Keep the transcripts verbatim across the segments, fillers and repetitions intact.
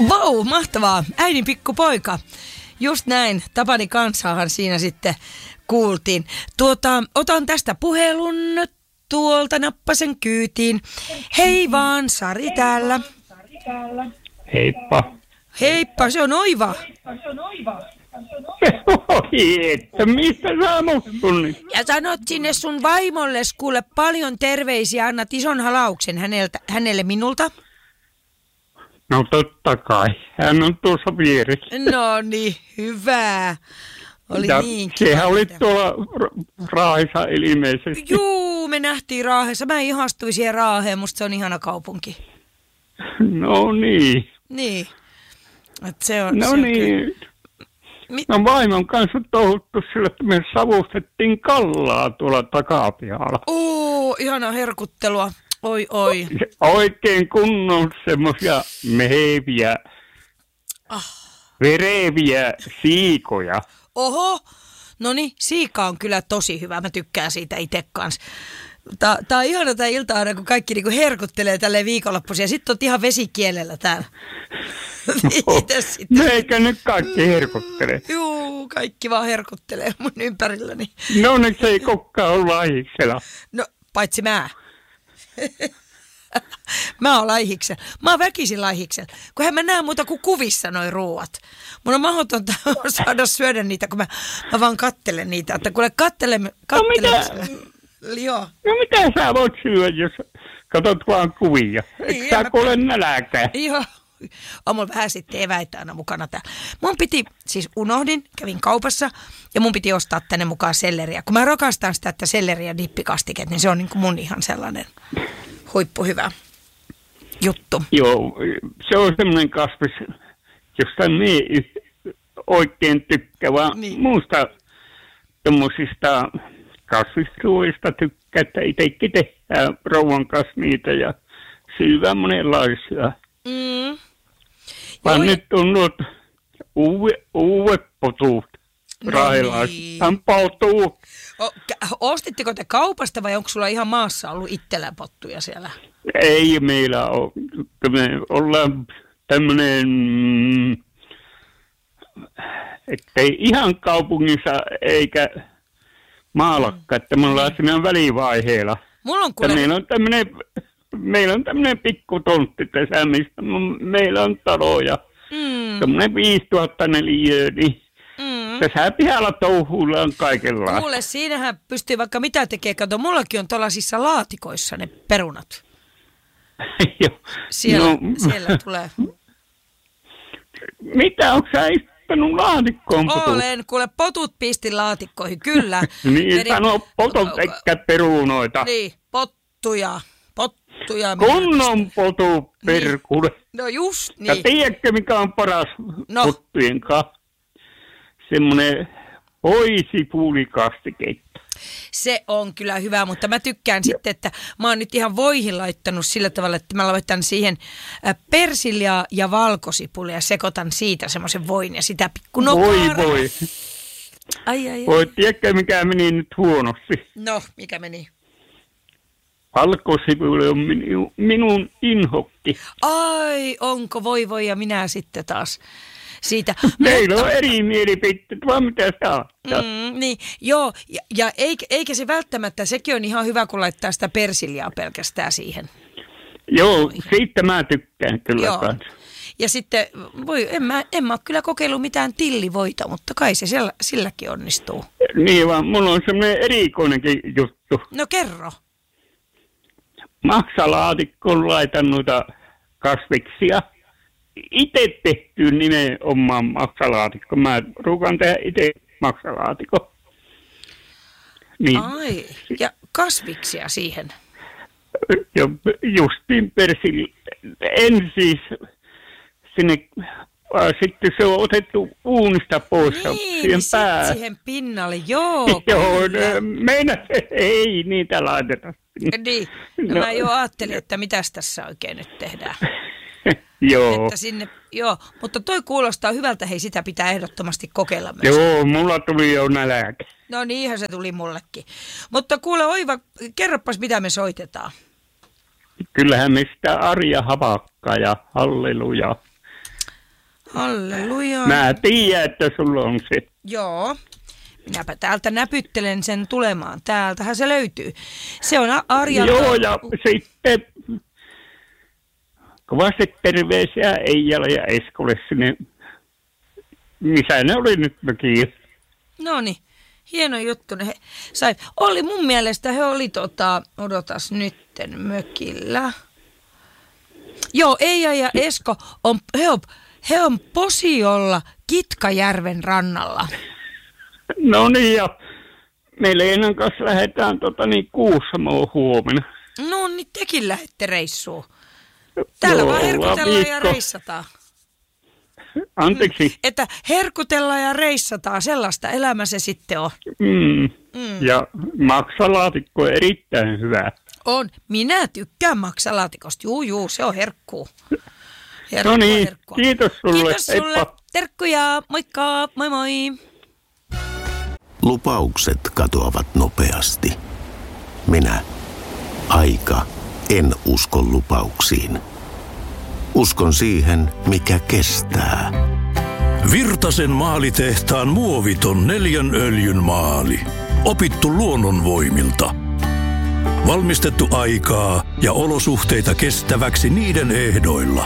Vau, mahtavaa. Äidin pikkupoika. Just näin. Tapani kanssahan siinä sitten kuultiin. Tuota, otan tästä puhelun tuolta, nappasen kyytiin. Hei vaan, Sari täällä. Heippa. Heippa, se on Oiva. Oi, että mistä sä mut tunnin? Ja sanot sinne sun vaimolles kuule paljon terveisiä. Annat ison halauksen häneltä, hänelle minulta. No totta kai. Hän on tuossa vieressä. No niin, hyvä. Oli ja niin kiva. sehän oli tuolla Raahessa ilmeisesti. Juu, me nähtiin Raahessa. Mä ihastuin siihen Raaheen. Musta se on ihana kaupunki. No niin. Niin. Et se on, no se on niin. Mi- no vaimon kanssa touhuttu sillä, että me savustettiin kallaa tuolla takapihalla. Oo, ihana herkuttelua. Oi, oi. Oikein kunnon semmosia meheviä, Ah. vereviä siikoja. Oho. Noniin, siika on kyllä tosi hyvä. Mä tykkään siitä itse kanssa. Tää, tää on ihana tää ilta aina, kun kaikki niinku herkuttelee tälleen viikonloppuisin. Ja sit on ihan vesikielellä täällä. Itse sitten. No eikä nyt kaikki herkuttele. Juu, kaikki vaan herkuttelee mun ympärilläni. No nyt se ei koskaan ole laihiksella. No, paitsi mä. Mä oon laihiksella. Mä oon väkisin laihiksella. Kun hän mä näen muuta kuin kuvissa noi ruuat. Mun on mahdotonta saada syödä niitä, kun mä, mä vaan kattelen niitä. Että kuule kattelemme, kattelemme. No Joo. No mitä sä voit syödä, jos katsot vaan kuvia? Niin, Eikö sä mä... kuule nälkää? Joo. On mulla vähän sitten eväitä aina mukana tää. Mun piti, siis unohdin, kävin kaupassa ja mun piti ostaa tänne mukaan selleriä. Kun mä rakastan sitä, että selleri ja dippikastiket, niin se on niin kuin mun ihan sellainen huippuhyvä juttu. Joo, se on semmoinen kasvis, josta me oikein tykkää, vaan niin. Muusta tommosista kasvisruoista tykkää, että itsekin tehdään rouvan kanssa niitä ja syövää monenlaisia. Mm. Vaan Joo, nyt on nuot uudet, uudet potut. No Railaiset. niin. Hän potuu. O, ostitteko te kaupasta vai onko sulla ihan maassa ollut itsellä pottuja siellä? Ei meillä ole. Me ollaan tämmöinen, ettei ihan kaupungissa eikä maallakka, että me ollaan siinä välivaiheella. Mulla on kuule... Meillä on tämmöinen, meillä on tämmöinen pikku tontti tässä, mistä meillä on taloja. Mm. Tämmöinen viisituhatta neliöä, niin mm. tässä pihalla touhuillaan kaikenlaista. Kuule, siinähän pystyy vaikka mitä tekee. Kato, mullakin on tuollaisissa laatikoissa ne perunat. Joo. Siellä, no, siellä tulee. Mitä, onko sä istanut laatikkoon potut? Olen, kuule, potut pistin laatikkoihin, kyllä. niin, Eri... sano potut eikä perunoita. Niin, pottuja, pottuja. Kunnon potu, perkule. Niin. No just niin. Ja tiedätkö, mikä on paras no. pottujen kanssa? Semmoinen voisipuulikastikeitto. Se on kyllä hyvä, mutta mä tykkään ja. sitten, että mä oon nyt ihan voihin laittanut sillä tavalla, että mä laitan siihen persiljaa ja valkosipulia ja sekoitan siitä semmoisen voin ja sitä pikku nokaa. Voi voi. Ai, ai, ai. Voi, tiedätkö, mikä meni nyt huonosti? No, mikä meni? Valkosipuli on minu, minun inhokki. Ai, onko voi voi ja minä sitten taas siitä. Meillä mutta... on eri mielipiteet, vaan mitä saa. Mm, niin, joo, ja, ja eikä, eikä se välttämättä, sekin on ihan hyvä, kun laittaa sitä persiljaa pelkästään siihen. Joo, siitä mä tykkään kyllä joo. kanssa. Ja sitten, voi, en, mä, en mä ole kyllä kokeillut mitään tillivoita, mutta kai se siellä, silläkin onnistuu. Niin vaan, mulla on semmoinen erikoinenkin juttu. No kerro. Maksalaatikkoon laitan noita kasviksia. Itse tehty nimenomaan maksalaatikko. Mä ruukaan tehdä itse maksalaatikko. Niin. Ai, ja kasviksia siihen? Jo, justiin persil. En siis sinne, äh, sitten se on otettu uunista pois. Niin, siihen, pää... siihen pinnalle, joo. joo, meina ei niitä laiteta. Niin, no, no mä jo ajattelin, että mitäs tässä oikein nyt tehdään. Joo. Että sinne, joo, mutta toi kuulostaa hyvältä, hei sitä pitää ehdottomasti kokeilla myös. Joo, mulla tuli jo nälkä. No niinhän se tuli mullekin. Mutta kuule Oiva, kerropas mitä me soitetaan. Kyllähän me sitä Arja Havakka ja Halleluja. Halleluja. Mä tiedän, että sulla on se. Joo. Minäpä täältä näpyttelen sen tulemaan. Täältähän se löytyy. Se on Arjalta. Joo, ja sitten kovasti terveisiä Eijalle ja Eskolle sinne, missä ne oli nyt mökiin. Noniin, hieno juttu. Ne he sai. Oli mun mielestä, he oli tota, odotas nytten mökillä. Joo, Eija ja Esko, on, he, on, he on Posiolla Kitkajärven rannalla. No niin, ja me Leenan kanssa lähdetään tota niin Kuusamoon huomenna. No niin, tekin lähdette reissuun. Täällä Joo, vaan herkutellaan viikko. ja reissataan. Anteeksi. Mm, että herkutellaan ja reissataan, sellaista elämä se sitten on. Mm. Mm. Ja maksalaatikko on erittäin hyvä. On. Minä tykkään maksalaatikosta. Juu, juu, se on herkkuu. Herkkua, no niin, herkkua. kiitos sulle. Kiitos sulle. Heippa. Terkkuja, moikka, moi moi. Lupaukset katoavat nopeasti. Minä, aika, en usko lupauksiin. Uskon siihen, mikä kestää. Virtasen maalitehtaan muoviton neljän öljyn maali. Opittu luonnonvoimilta. Valmistettu aikaa ja olosuhteita kestäväksi niiden ehdoilla.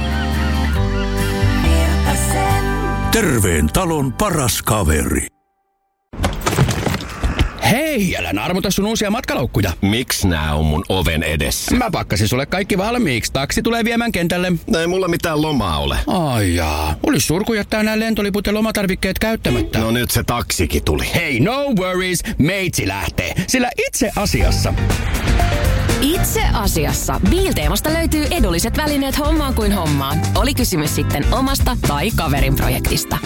Terveen talon paras kaveri. Hei, älä armuta sun uusia matkalaukkuja. Miksi nää on mun oven edessä? Mä pakkasin sulle kaikki valmiiksi. Taksi tulee viemään kentälle. Ei mulla mitään lomaa ole. Ai jaa. Olis surku jättää nää lentoliput ja lomatarvikkeet käyttämättä. No nyt se taksikin tuli. Hei, no worries. Meitsi lähtee. Sillä itse asiassa... Itse asiassa Biilteemasta löytyy edulliset välineet hommaan kuin hommaan. Oli kysymys sitten omasta tai kaverin projektista.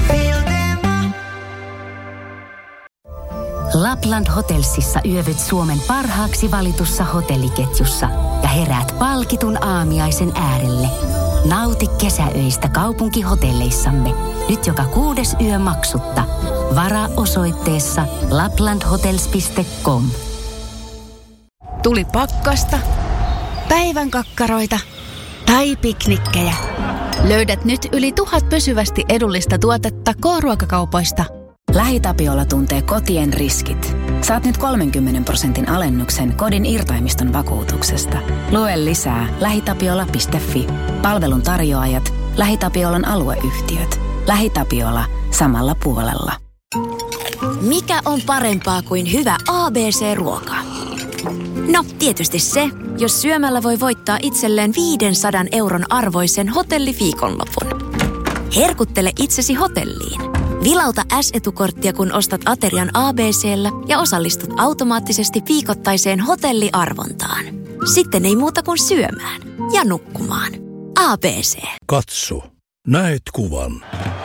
Lapland Hotelsissa yövyt Suomen parhaaksi valitussa hotelliketjussa ja heräät palkitun aamiaisen äärelle. Nauti kesäöistä kaupunkihotelleissamme. Nyt joka kuudes yö maksutta. Varaa osoitteessa laplandhotels piste com. Tuli pakkasta, päivän kakkaroita tai piknikkejä. Löydät nyt yli tuhat pysyvästi edullista tuotetta K-ruokakaupoista. LähiTapiola tuntee kotien riskit. Saat nyt kolmenkymmenen prosentin alennuksen kodin irtaimiston vakuutuksesta. Lue lisää lähitapiola piste fi. Palvelun tarjoajat, LähiTapiolan alueyhtiöt. LähiTapiola samalla puolella. Mikä on parempaa kuin hyvä A B C-ruoka? No, tietysti se, jos syömällä voi voittaa itselleen viisisataa euron arvoisen hotelliviikonlopun. Herkuttele itsesi hotelliin. Vilauta S-etukorttia, kun ostat aterian A B C:llä ja osallistut automaattisesti viikoittaiseen hotelliarvontaan. Sitten ei muuta kuin syömään ja nukkumaan. A B C. Katso, näet kuvan.